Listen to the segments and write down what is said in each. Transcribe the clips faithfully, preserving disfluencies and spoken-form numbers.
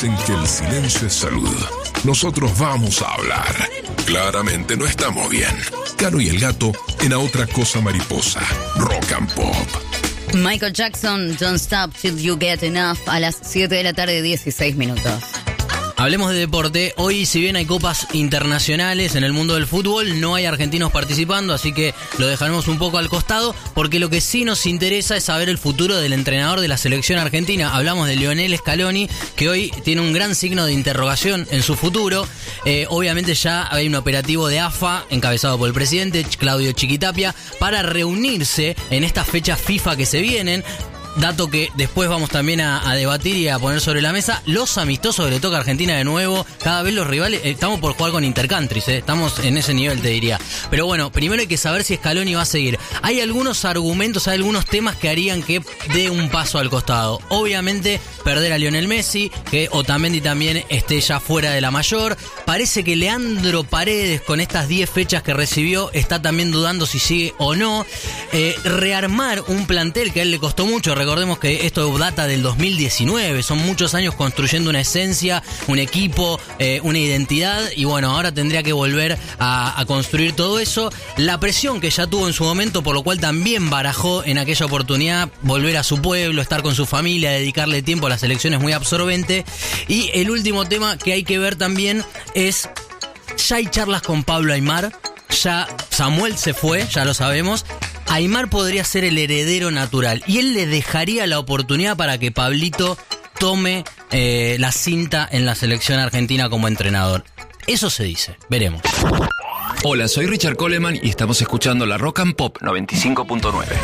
dicen que el silencio es salud. Nosotros vamos a hablar. Claramente no estamos bien. Caro y el gato en A Otra Cosa Mariposa. Rock and Pop. Michael Jackson, Don't Stop Till You Get Enough, a las siete de la tarde, dieciséis minutos. Hablemos de deporte. Hoy, si bien hay copas internacionales en el mundo del fútbol, no hay argentinos participando, así que lo dejaremos un poco al costado, porque lo que sí nos interesa es saber el futuro del entrenador de la selección argentina. Hablamos de Lionel Scaloni, que hoy tiene un gran signo de interrogación en su futuro. Eh, obviamente ya hay un operativo de A F A, encabezado por el presidente Claudio Chiquitapia, para reunirse en estas fechas FIFA que se vienen. Dato que después vamos también a, a debatir y a poner sobre la mesa. Los amistosos que le toca a Argentina de nuevo. Cada vez los rivales, eh, estamos por jugar con intercountries, eh, estamos en ese nivel, te diría. Pero bueno, primero hay que saber si Scaloni va a seguir. Hay algunos argumentos, hay algunos temas que harían que dé un paso al costado. Obviamente perder a Lionel Messi, que Otamendi también esté ya fuera de la mayor. Parece que Leandro Paredes, con estas diez fechas que recibió, está también dudando si sigue o no. Eh, rearmar un plantel que a él le costó mucho. Recordemos que esto data del dos mil diecinueve, son muchos años construyendo una esencia, un equipo, eh, una identidad, y bueno, ahora tendría que volver a, a construir todo eso. La presión que ya tuvo en su momento, por lo cual también barajó en aquella oportunidad volver a su pueblo, estar con su familia, dedicarle tiempo a la selección, es muy absorbente. Y el último tema que hay que ver también es, ya hay charlas con Pablo Aimar, ya Samuel se fue, ya lo sabemos. Aimar podría ser el heredero natural y él le dejaría la oportunidad para que Pablito tome eh, la cinta en la selección argentina como entrenador. Eso se dice, veremos. Hola, soy Richard Coleman y estamos escuchando la Rock and Pop noventa y cinco punto nueve.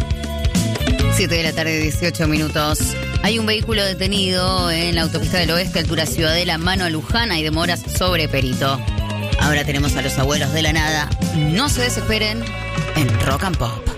siete de la tarde, dieciocho minutos. Hay un vehículo detenido en la autopista del Oeste, altura Ciudadela, mano a Luján. Hay demoras sobre Perito. Ahora tenemos a los abuelos de la nada. No se desesperen en Rock and Pop.